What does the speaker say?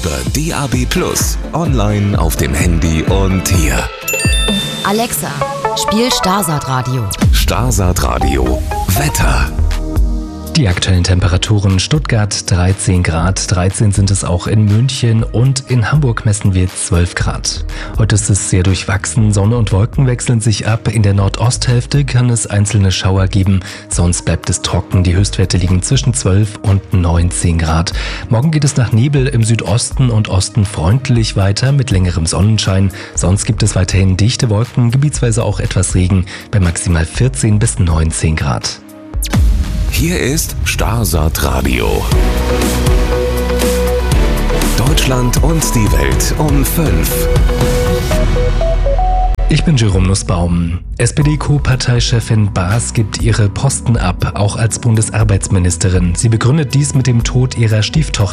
über DAB+, online auf dem Handy und hier. Alexa, spiel Starsat Radio. Starsat Radio. Wetter. Die aktuellen Temperaturen: Stuttgart 13 Grad, 13 sind es auch in München, und in Hamburg messen wir 12 Grad. Heute ist es sehr durchwachsen, Sonne und Wolken wechseln sich ab. In der Nordosthälfte kann es einzelne Schauer geben, sonst bleibt es trocken. Die Höchstwerte liegen zwischen 12 und 19 Grad. Morgen geht es nach Nebel im Südosten und Osten freundlich weiter mit längerem Sonnenschein. Sonst gibt es weiterhin dichte Wolken, gebietsweise auch etwas Regen, bei maximal 14 bis 19 Grad. Hier ist Starsat Radio. Deutschland und die Welt um 5. Ich bin Jerome Nussbaum. SPD-Co-Parteichefin Baas gibt ihre Posten ab, auch als Bundesarbeitsministerin. Sie begründet dies mit dem Tod ihrer Stieftochter.